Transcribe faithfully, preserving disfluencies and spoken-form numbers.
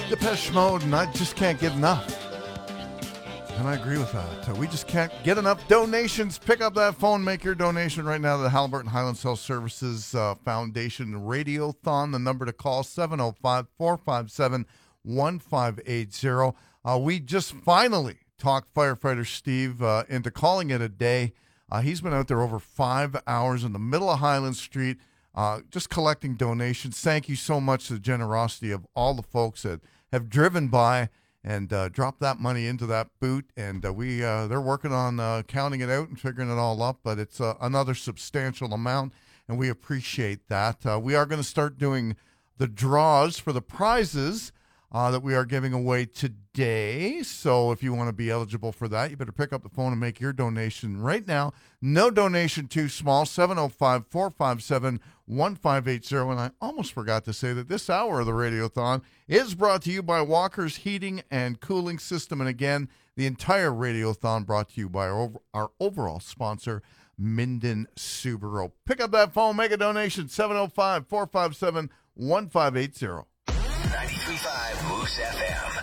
Depeche Mode, and I just can't get enough. And I agree with that. Uh, we just can't get enough donations. Pick up that phone, make your donation right now to the Halliburton Highlands Health Services uh, Foundation Radiothon. The number to call, seven oh five, four five seven, one five eight zero. Uh, we just finally talked firefighter Steve uh, into calling it a day. Uh, he's been out there over five hours in the middle of Highland Street, uh, just collecting donations. Thank you so much to the generosity of all the folks that have driven by and uh, dropped that money into that boot. And uh, we uh, they're working on uh, counting it out and figuring it all up, but it's uh, another substantial amount, and we appreciate that. Uh, we are going to start doing the draws for the prizes Uh, that we are giving away today. So if you want to be eligible for that, you better pick up the phone and make your donation right now. No donation too small, seven oh five, four five seven, one five eight zero. And I almost forgot to say that this hour of the Radiothon is brought to you by Walker's Heating and Cooling System. And again, the entire Radiothon brought to you by our, our overall sponsor, Minden Subaru. Pick up that phone, make a donation, seven oh five, four five seven, one five eight zero. ninety-three point five Moose F M.